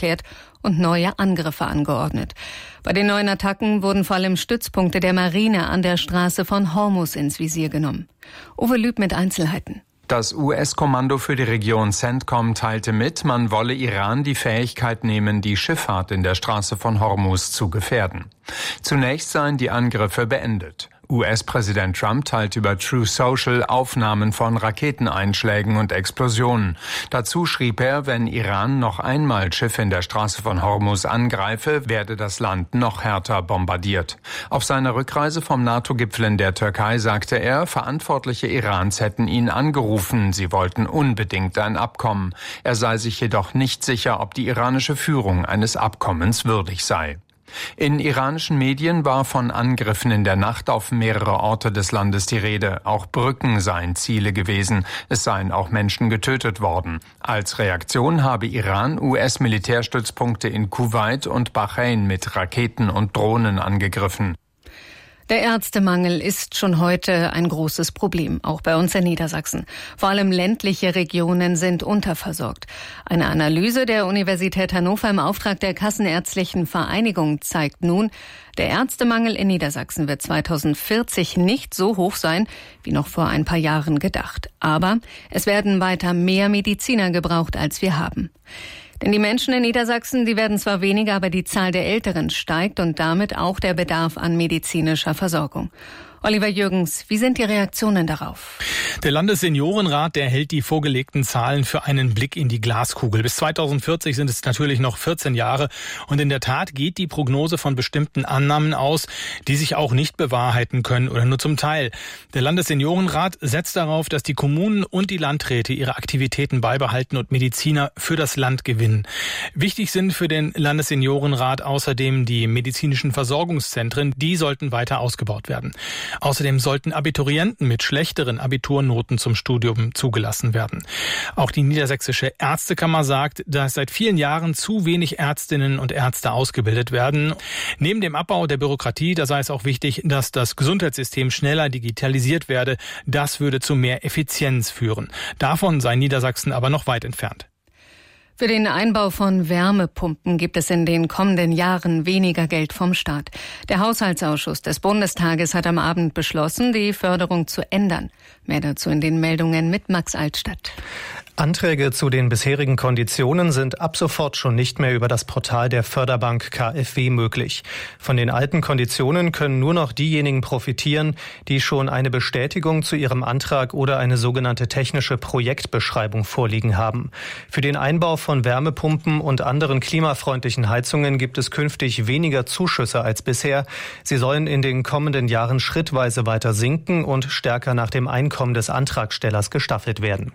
erklärt und neue Angriffe angeordnet. Bei den neuen Attacken wurden vor allem Stützpunkte der Marine an der Straße von Hormuz ins Visier genommen. Uwe Lüb mit Einzelheiten. Das US-Kommando für die Region CENTCOM teilte mit, man wolle Iran die Fähigkeit nehmen, die Schifffahrt in der Straße von Hormuz zu gefährden. Zunächst seien die Angriffe beendet. US-Präsident Trump teilte über Truth Social Aufnahmen von Raketeneinschlägen und Explosionen. Dazu schrieb er, wenn Iran noch einmal Schiffe in der Straße von Hormuz angreife, werde das Land noch härter bombardiert. Auf seiner Rückreise vom NATO-Gipfel in der Türkei sagte er, Verantwortliche Irans hätten ihn angerufen, sie wollten unbedingt ein Abkommen. Er sei sich jedoch nicht sicher, ob die iranische Führung eines Abkommens würdig sei. In iranischen Medien war von Angriffen in der Nacht auf mehrere Orte des Landes die Rede. Auch Brücken seien Ziele gewesen. Es seien auch Menschen getötet worden. Als Reaktion habe Iran US-Militärstützpunkte in Kuwait und Bahrain mit Raketen und Drohnen angegriffen. Der Ärztemangel ist schon heute ein großes Problem, auch bei uns in Niedersachsen. Vor allem ländliche Regionen sind unterversorgt. Eine Analyse der Universität Hannover im Auftrag der Kassenärztlichen Vereinigung zeigt nun, der Ärztemangel in Niedersachsen wird 2040 nicht so hoch sein, wie noch vor ein paar Jahren gedacht. Aber es werden weiter mehr Mediziner gebraucht, als wir haben. Denn die Menschen in Niedersachsen, die werden zwar weniger, aber die Zahl der Älteren steigt und damit auch der Bedarf an medizinischer Versorgung. Oliver Jürgens, wie sind die Reaktionen darauf? Der Landesseniorenrat, der hält die vorgelegten Zahlen für einen Blick in die Glaskugel. Bis 2040 sind es natürlich noch 14 Jahre. Und in der Tat geht die Prognose von bestimmten Annahmen aus, die sich auch nicht bewahrheiten können oder nur zum Teil. Der Landesseniorenrat setzt darauf, dass die Kommunen und die Landräte ihre Aktivitäten beibehalten und Mediziner für das Land gewinnen. Wichtig sind für den Landesseniorenrat außerdem die medizinischen Versorgungszentren. Die sollten weiter ausgebaut werden. Außerdem sollten Abiturienten mit schlechteren Abiturnoten zum Studium zugelassen werden. Auch die Niedersächsische Ärztekammer sagt, dass seit vielen Jahren zu wenig Ärztinnen und Ärzte ausgebildet werden. Neben dem Abbau der Bürokratie, da sei es auch wichtig, dass das Gesundheitssystem schneller digitalisiert werde. Das würde zu mehr Effizienz führen. Davon sei Niedersachsen aber noch weit entfernt. Für den Einbau von Wärmepumpen gibt es in den kommenden Jahren weniger Geld vom Staat. Der Haushaltsausschuss des Bundestages hat am Abend beschlossen, die Förderung zu ändern. Mehr dazu in den Meldungen mit Max Altstadt. Anträge zu den bisherigen Konditionen sind ab sofort schon nicht mehr über das Portal der Förderbank KfW möglich. Von den alten Konditionen können nur noch diejenigen profitieren, die schon eine Bestätigung zu ihrem Antrag oder eine sogenannte technische Projektbeschreibung vorliegen haben. Für den Einbau von Wärmepumpen und anderen klimafreundlichen Heizungen gibt es künftig weniger Zuschüsse als bisher. Sie sollen in den kommenden Jahren schrittweise weiter sinken und stärker nach dem Einkommen des Antragstellers gestaffelt werden.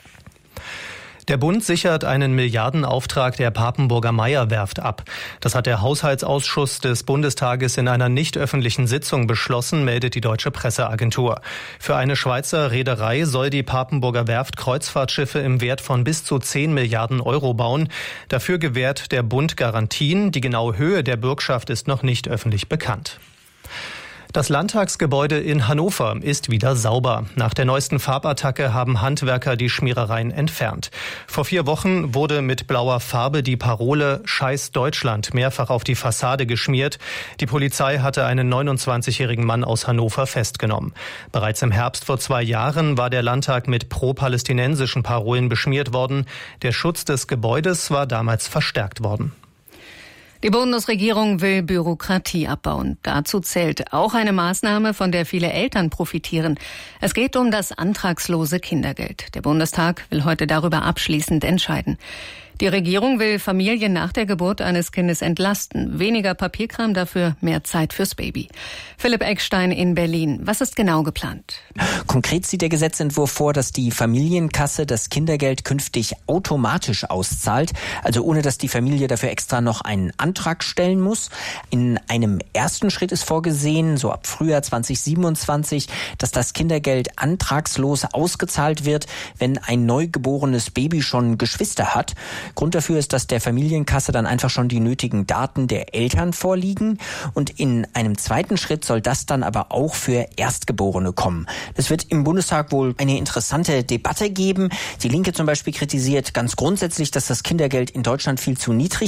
Der Bund sichert einen Milliardenauftrag der Papenburger Meyer-Werft ab. Das hat der Haushaltsausschuss des Bundestages in einer nicht öffentlichen Sitzung beschlossen, meldet die Deutsche Presseagentur. Für eine Schweizer Reederei soll die Papenburger Werft Kreuzfahrtschiffe im Wert von bis zu 10 Milliarden Euro bauen. Dafür gewährt der Bund Garantien. Die genaue Höhe der Bürgschaft ist noch nicht öffentlich bekannt. Das Landtagsgebäude in Hannover ist wieder sauber. Nach der neuesten Farbattacke haben Handwerker die Schmierereien entfernt. Vor 4 Wochen wurde mit blauer Farbe die Parole »Scheiß Deutschland« mehrfach auf die Fassade geschmiert. Die Polizei hatte einen 29-jährigen Mann aus Hannover festgenommen. Bereits im Herbst vor 2 Jahren war der Landtag mit pro-palästinensischen Parolen beschmiert worden. Der Schutz des Gebäudes war damals verstärkt worden. Die Bundesregierung will Bürokratie abbauen. Dazu zählt auch eine Maßnahme, von der viele Eltern profitieren. Es geht um das antragslose Kindergeld. Der Bundestag will heute darüber abschließend entscheiden. Die Regierung will Familien nach der Geburt eines Kindes entlasten. Weniger Papierkram, dafür mehr Zeit fürs Baby. Philipp Eckstein in Berlin. Was ist genau geplant? Konkret sieht der Gesetzentwurf vor, dass die Familienkasse das Kindergeld künftig automatisch auszahlt, also ohne dass die Familie dafür extra noch einen Antrag stellen muss. In einem ersten Schritt ist vorgesehen, so ab Frühjahr 2027, dass das Kindergeld antragslos ausgezahlt wird, wenn ein neugeborenes Baby schon Geschwister hat. Grund dafür ist, dass der Familienkasse dann einfach schon die nötigen Daten der Eltern vorliegen. Und in einem zweiten Schritt soll das dann aber auch für Erstgeborene kommen. Es wird im Bundestag wohl eine interessante Debatte geben. Die Linke zum Beispiel kritisiert ganz grundsätzlich, dass das Kindergeld in Deutschland viel zu niedrig